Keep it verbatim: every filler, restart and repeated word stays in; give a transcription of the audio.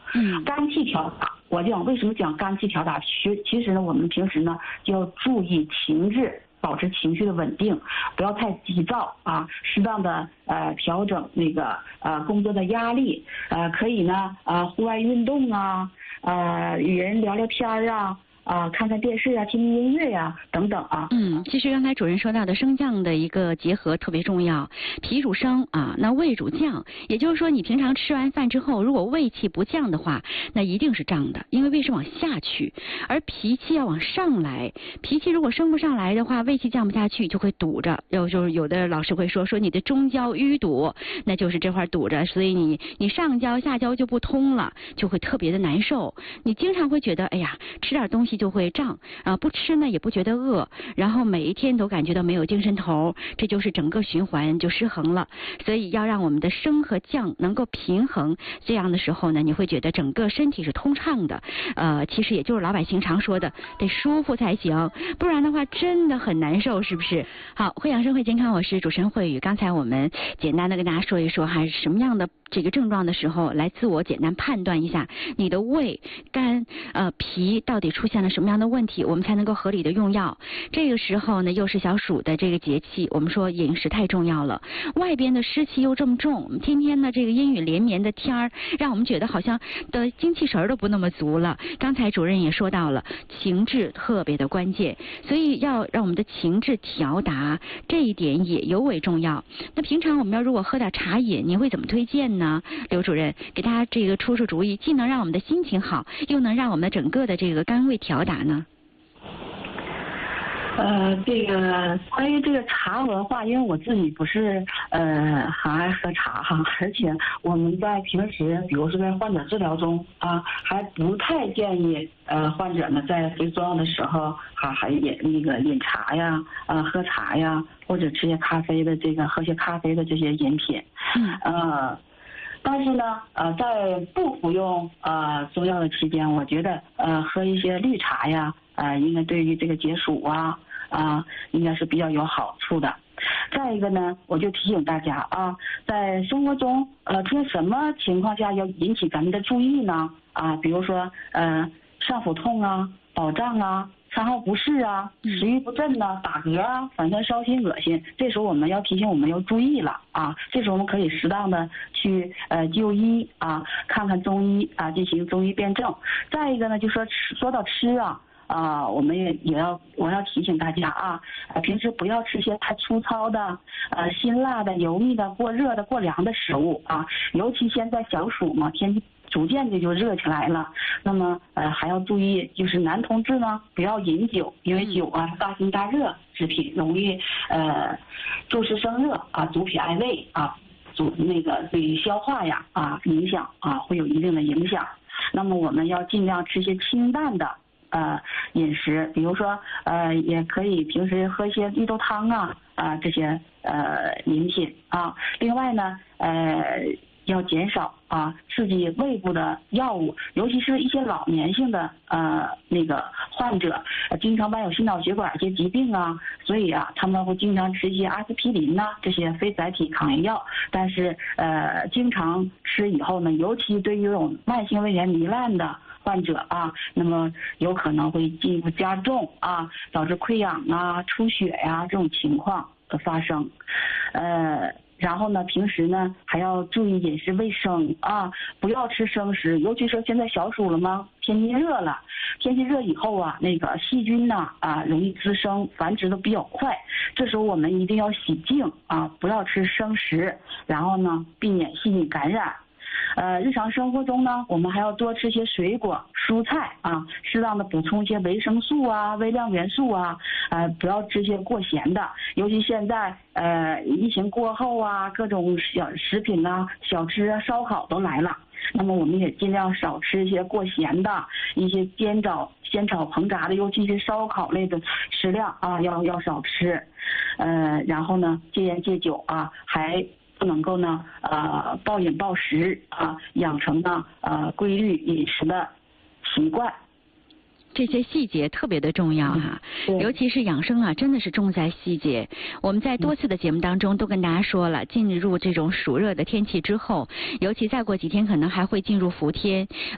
嗯， 肝气调达，我讲为什么讲肝气调达？其其实呢，我们平时呢就要注意情志。保持情绪的稳定，不要太急躁啊，适当的呃调整那个呃工作的压力，呃可以呢呃户外运动啊，呃与人聊聊天啊。啊，看看电视啊，听听音乐呀、啊，等等啊。 嗯，其实刚才主任说到的升降的一个结合特别重要，脾主升啊，那胃主降，也就是说你平常吃完饭之后，如果胃气不降的话，那一定是胀的，因为胃是往下去，而脾气要往上来，脾气如果升不上来的话，胃气降不下去就会堵着，有就是有的老师会说说你的中焦淤堵，那就是这块堵着，所以你你上焦下焦就不通了，就会特别的难受，你经常会觉得哎呀吃点东西就会胀啊，不吃呢也不觉得饿，然后每一天都感觉到没有精神头，这就是整个循环就失衡了。所以要让我们的升和降能够平衡，这样的时候呢，你会觉得整个身体是通畅的。呃，其实也就是老百姓常说的，得舒服才行，不然的话真的很难受，是不是？好，会养生会健康，我是主持人慧宇。刚才我们简单的跟大家说一说，还是什么样的这个症状的时候，来自我简单判断一下你的胃、肝、呃脾到底出现了什么样的问题，我们才能够合理的用药。这个时候呢，又是小暑的这个节气，我们说饮食太重要了。外边的湿气又这么重，我们天天的这个阴雨连绵的天儿，让我们觉得好像的精气神儿都不那么足了。刚才主任也说到了，情志特别的关键，所以要让我们的情志调达，这一点也尤为重要。那平常我们要如果喝点茶饮，您会怎么推荐呢？刘主任给大家这个出出主意，既能让我们的心情好，又能让我们整个的这个肝胃调达呢？ 呃，这个关于这个茶文化，因为我自己不是呃很爱喝茶哈，而且我们在平时，比如说在患者治疗中啊，还不太建议呃患者呢在最重要的时候哈、啊、还饮那个饮茶呀，呃喝茶呀，或者吃些咖啡的这个喝些咖啡的这些饮品， 嗯呃。但是呢，呃，在不服用呃中药的期间，我觉得呃喝一些绿茶呀，呃，应该对于这个解暑啊啊，应该是比较有好处的。再一个呢，我就提醒大家啊，在生活中呃，出现什么情况下要引起咱们的注意呢？啊，比如说呃上腹痛啊、饱胀啊。餐后不适啊，食欲不振呐、啊，打嗝啊，反正烧心恶心，这时候我们要提醒我们要注意了啊。这时候我们可以适当的去呃就医啊，看看中医啊，进行中医辨证。再一个呢，就说吃，说到吃啊。啊，我们也也要，我要提醒大家啊，呃，平时不要吃些太粗糙的、呃辛辣的、油腻的、过热的、过凉的食物啊。尤其现在小暑嘛，天气逐渐的就热起来了。那么呃还要注意，就是男同志呢不要饮酒，因为酒啊大辛大热之品，容易呃助湿生热啊，主脾爱胃啊，主那个对于消化呀啊影响啊会有一定的影响。那么我们要尽量吃些清淡的。呃，饮食，比如说，呃，也可以平时喝一些绿豆汤啊，啊、呃，这些呃饮品啊。另外呢，呃，要减少啊刺激胃部的药物，尤其是一些老年性的呃那个患者，呃、经常伴有心脑血管一些疾病啊，所以啊，他们会经常吃一些阿司匹林呐、啊、这些非甾体抗炎药。但是呃，经常吃以后呢，尤其对于这种慢性胃炎糜烂的患者啊，那么有可能会进一步加重啊，导致溃疡啊、出血呀、啊、这种情况的发生。呃，然后呢，平时呢还要注意饮食卫生啊，不要吃生食，尤其是现在小暑了吗？天气热了，天气热以后啊，那个细菌呢啊容易滋生，繁殖的比较快。这时候我们一定要洗净啊，不要吃生食，然后呢避免细菌感染。呃，日常生活中呢，我们还要多吃些水果、蔬菜啊，适当的补充一些维生素啊、微量元素啊，呃，不要吃些过咸的。尤其现在呃疫情过后啊，各种小食品啊、小吃啊、烧烤都来了，那么我们也尽量少吃一些过咸的、一些煎炒、煎炒烹炸的，尤其是烧烤类的食量啊，要要少吃。呃，然后呢，戒烟戒酒啊，还不能够呢，呃，暴饮暴食啊，养成呢，呃，规律饮食的习惯。 这些细节特别的重要哈，嗯、尤其是养生啊，真的是重在细节。我们在多次的节目当中都跟大家说了，进入这种暑热的天气之后，尤其再过几天可能还会进入伏天，